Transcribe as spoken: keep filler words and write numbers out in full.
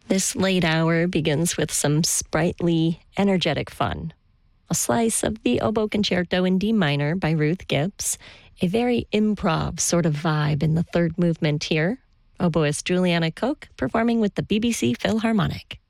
This late hour begins with some sprightly, energetic fun. A slice of the Oboe Concerto in D minor by Ruth Gibbs, a very improv sort of vibe in the third movement here. Oboist Juliana Koch performing with the B B C Philharmonic.